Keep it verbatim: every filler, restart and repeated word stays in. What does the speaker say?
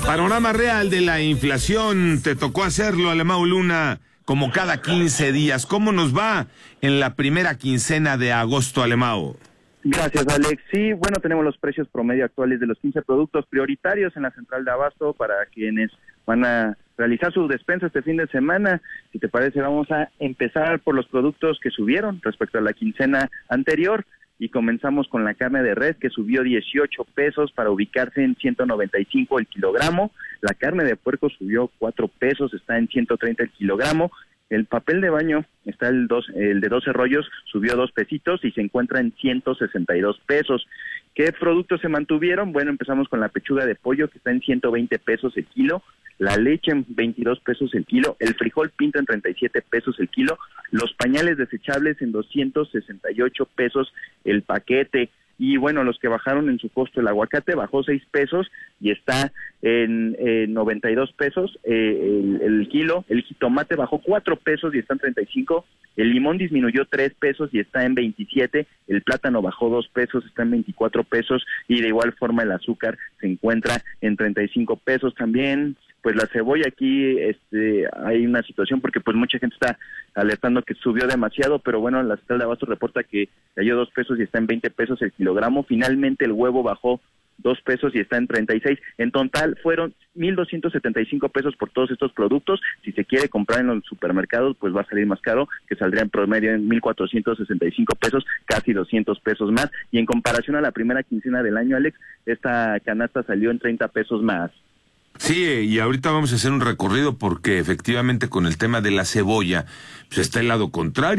Panorama real de la inflación, te tocó hacerlo, Alemão Luna, como cada quince días. ¿Cómo nos va en la primera quincena de agosto, Alemão? Gracias, Alex. Sí, bueno, tenemos los precios promedio actuales de los quince productos prioritarios en la central de abasto para quienes van a realizar su despensa este fin de semana. Si te parece, vamos a empezar por los productos que subieron respecto a la quincena anterior. Y comenzamos con la carne de res, que subió dieciocho pesos para ubicarse en ciento noventa y cinco el kilogramo. La carne de puerco subió cuatro pesos, está en ciento treinta el kilogramo. El papel de baño, está el, dos, el de doce rollos, subió dos pesitos y se encuentra en ciento sesenta y dos pesos. ¿Qué productos se mantuvieron? Bueno, empezamos con la pechuga de pollo, que está en ciento veinte pesos el kilo. La leche en veintidós pesos el kilo, el frijol pinto en treinta y siete pesos el kilo, los pañales desechables en doscientos sesenta y ocho pesos el paquete. Y bueno, los que bajaron en su costo, el aguacate bajó seis pesos y está en eh, noventa y dos pesos eh, el, el kilo. El jitomate bajó cuatro pesos y está en treinta y cinco. El limón disminuyó tres pesos y está en veintisiete. El plátano bajó dos pesos, está en veinticuatro pesos. Y de igual forma el azúcar se encuentra en treinta y cinco pesos también. Pues la cebolla aquí, este, hay una situación porque pues mucha gente está alertando que subió demasiado, pero bueno, la central de abasto reporta que cayó dos pesos y está en veinte pesos el kilogramo. Finalmente el huevo bajó dos pesos y está en treinta y seis. En total fueron mil doscientos setenta y cinco pesos por todos estos productos. Si se quiere comprar en los supermercados, pues va a salir más caro, que saldría en promedio en mil cuatrocientos sesenta y cinco pesos, casi doscientos pesos más. Y en comparación a la primera quincena del año, Alex, esta canasta salió en treinta pesos más. Sí, y ahorita vamos a hacer un recorrido porque efectivamente con el tema de la cebolla, pues está el lado contrario.